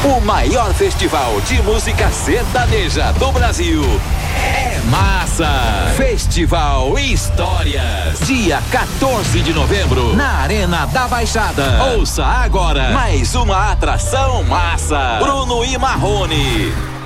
O maior festival de música sertaneja do Brasil. É massa! Festival Histórias. Dia 14 de novembro, na Arena da Baixada. Ouça agora mais uma atração massa. Bruno e Marrone.